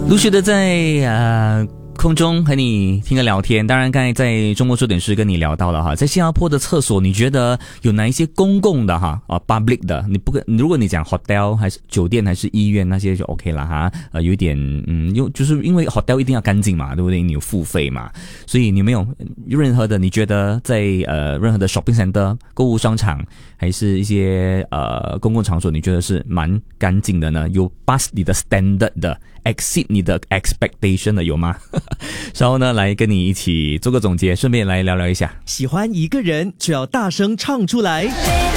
陆续的在空中和你听个聊天，当然刚才在周末做点事跟你聊到了哈，在新加坡的厕所，你觉得有哪一些公共的哈public 的？如果你讲 hotel 还是酒店还是医院那些就 OK 了哈，有一点就是因为 hotel 一定要干净嘛，对不对？你有付费嘛，所以你没有任何的你觉得在任何的 shopping center 购物商场还是一些公共场所，你觉得是蛮干净的呢？有 pass 你的 standard 的 exceed 你的 expectation 的有吗？稍后呢，来跟你一起做个总结，顺便来聊聊一下。 喜欢一个人就要大声唱出来。